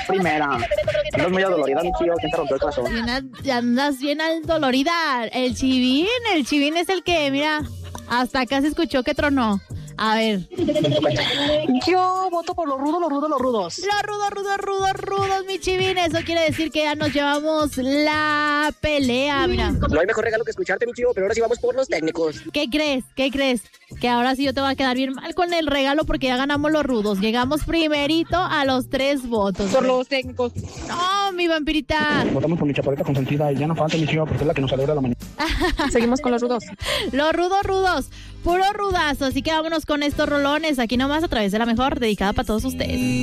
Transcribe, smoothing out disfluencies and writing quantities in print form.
primera. Andas muy adolorida, mi tío. ¿Quién te rompió el corazón? Andas bien dolorida. El Chivín es el que, mira, hasta acá se escuchó que tronó. A ver. Yo voto por los rudos. Los rudos, mi Chivín. Eso quiere decir que ya nos llevamos la pelea, mira. No hay mejor regalo que escucharte, mi tío, pero ahora sí vamos por los técnicos. ¿Qué crees? Que ahora sí yo te voy a quedar bien mal con el regalo porque ya ganamos los rudos. Llegamos primerito a los 3 votos. Por los técnicos. No, mi vampirita. Votamos por mi chaparrita consentida y ya no falta, mi tío, porque es la que nos alegra la mañana. Seguimos con los rudos. Los rudos. Puro rudazo. Así que vámonos con estos rolones. Aquí nomás a través de La Mejor, dedicada para todos ustedes.